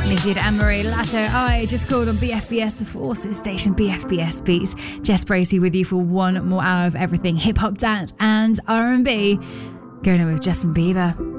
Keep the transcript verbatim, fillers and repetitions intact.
Nikki and Marie Lato. I just called on B F B S, the Forces station, B F B S Beats. Jess Bracey with you for one more hour of everything hip hop, dance, and R and B. Going on with Justin Bieber.